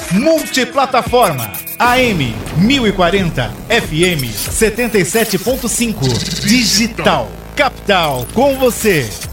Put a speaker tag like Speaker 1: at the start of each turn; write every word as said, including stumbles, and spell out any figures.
Speaker 1: Multiplataforma A M mil e quarenta, F M setenta e sete ponto cinco. Digital Capital, com você.